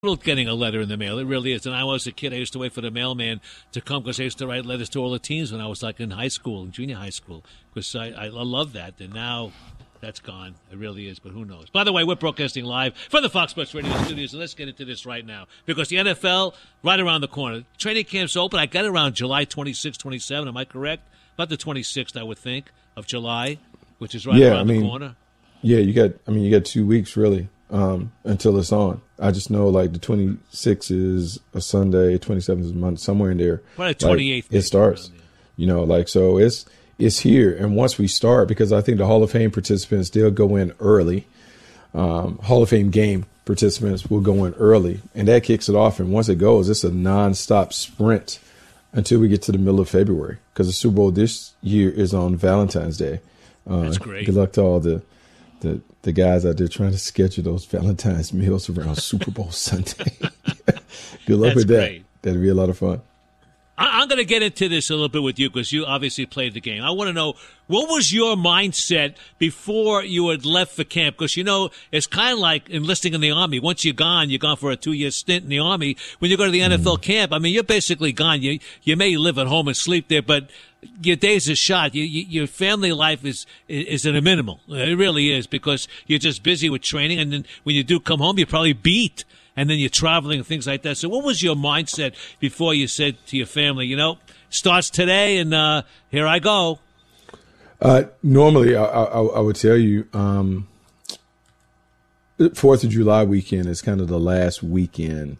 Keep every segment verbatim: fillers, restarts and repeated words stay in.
getting a letter in the mail. It really is. And I was a kid. I used to wait for the mailman to come because I used to write letters to all the teams when I was like in high school, in junior high school, because I, I love that. And now that's gone. It really is, but who knows? By the way, we're broadcasting live from the Fox Sports Radio studios, so let's get into this right now because the N F L right around the corner. Training camp's open. I got it around July twenty-sixth, twenty-seventh. Am I correct? About the twenty-sixth, I would think, of July, which is right yeah, around I mean, the corner. Yeah, you got. I mean, you got two weeks really um, until it's on. I just know like the twenty-sixth is a Sunday, twenty-seventh is a Monday, somewhere in there. Probably twenty-eighth. Like, it starts. You know, like so it's it's here, and once we start, because I think the Hall of Fame participants they'll go in early. Um, Hall of Fame game participants will go in early, and that kicks it off. And once it goes, it's a nonstop sprint until we get to the middle of February, because the Super Bowl this year is on Valentine's Day. Uh, That's great. Good luck to all the. The, the guys out there trying to schedule those Valentine's meals around Super Bowl Sunday. Good luck That's with that. Great. That'll be a lot of fun. I, I'm going to get into this a little bit with you because you obviously played the game. I want to know, what was your mindset before you had left for camp? Because, you know, it's kind of like enlisting in the Army. Once you're gone, you're gone for a two-year stint in the Army. When you go to the N F L mm. camp, I mean, you're basically gone. You you may live at home and sleep there, but your days are shot. You, you, your family life is is at a minimal. It really is, because you're just busy with training, and then when you do come home, you're probably beat, and then you're traveling and things like that. So what was your mindset before you said to your family, you know, starts today, and uh, here I go? Uh, normally, I, I, I would tell you, um, Fourth of July weekend is kind of the last weekend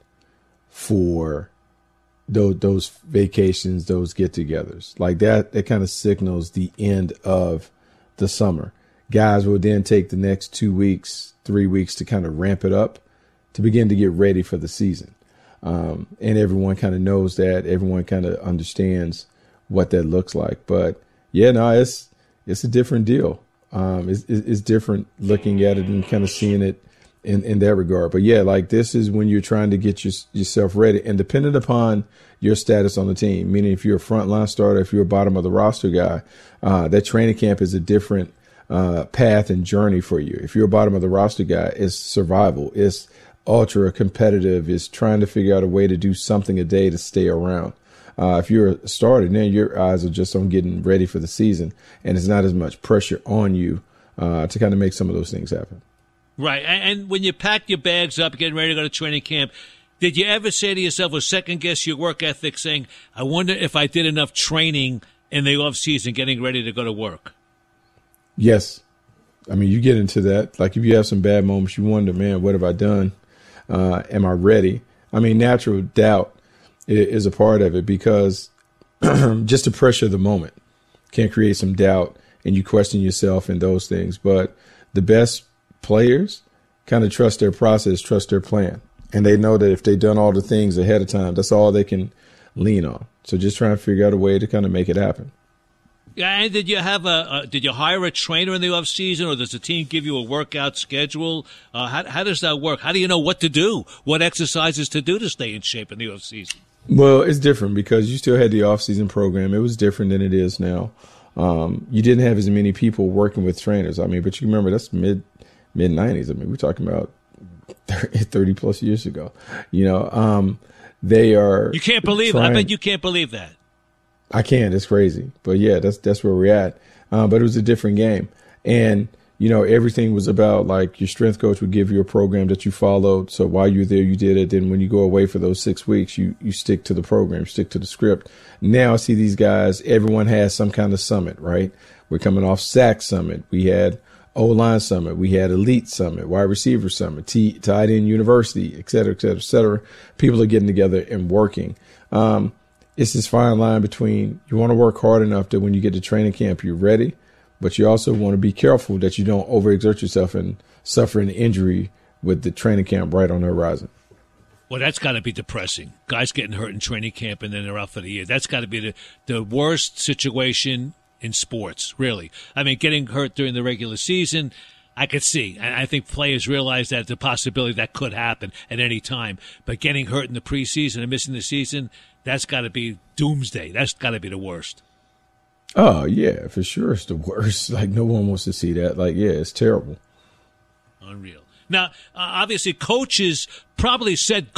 for those, those vacations, those get-togethers. Like that, that kind of signals the end of the summer. Guys will then take the next two weeks, three weeks to kind of ramp it up to begin to get ready for the season. Um, and everyone kind of knows that. Everyone kind of understands what that looks like. But yeah, no, it's it's a different deal. Um, it's, it's different looking at it and kind of seeing it in, in that regard. But yeah, like this is when you're trying to get your, yourself ready, and dependent upon your status on the team, meaning if you're a frontline starter, if you're a bottom of the roster guy, uh, that training camp is a different uh, path and journey for you. If you're a bottom of the roster guy, it's survival. It's ultra competitive. It's trying to figure out a way to do something a day to stay around. Uh, if you're a starter, then your eyes are just on getting ready for the season, and it's not as much pressure on you uh, to kind of make some of those things happen. Right. And when you packed your bags up, getting ready to go to training camp, did you ever say to yourself or second guess your work ethic, saying, I wonder if I did enough training in the off season getting ready to go to work? Yes. I mean, you get into that. Like if you have some bad moments, you wonder, man, what have I done? Uh, am I ready? I mean, natural doubt is a part of it, because just the pressure of the moment can create some doubt, and you question yourself and those things. But the best players kind of trust their process, trust their plan. And they know that if they've done all the things ahead of time, that's all they can lean on. So just trying to figure out a way to kind of make it happen. Yeah, and did you have a uh, did you hire a trainer in the off season, or does the team give you a workout schedule? Uh, how how does that work? How do you know what to do, what exercises to do to stay in shape in the off season? Well, it's different because you still had the off season program. It was different than it is now. Um, you didn't have as many people working with trainers. I mean, but you remember that's mid mid nineties. I mean, we're talking about thirty plus years ago. You know, um, they are. You can't believe trying, it. I bet you can't believe that. I can't. It's crazy. But yeah, that's that's where we're at. Uh, but it was a different game. And, you know, everything was about like your strength coach would give you a program that you followed. So while you're there, you did it. Then when you go away for those six weeks, you, you stick to the program, stick to the script. Now I see these guys, everyone has some kind of summit, right? We're coming off SAC summit. We had O-line summit. We had elite summit, wide receiver summit, T, tight end university, et cetera, et cetera, et cetera. People are getting together and working. Um, It's this fine line between you want to work hard enough that when you get to training camp, you're ready, but you also want to be careful that you don't overexert yourself and suffer an injury with the training camp right on the horizon. Well, that's got to be depressing. Guys getting hurt in training camp and then they're out for the year. That's got to be the, the worst situation in sports, really. I mean, getting hurt during the regular season, I could see. And I think players realize that it's a possibility that could happen at any time. But getting hurt in the preseason and missing the season, that's got to be doomsday. That's got to be the worst. Oh, yeah, for sure it's the worst. Like, no one wants to see that. Like, yeah, it's terrible. Unreal. Now, uh, obviously, coaches probably said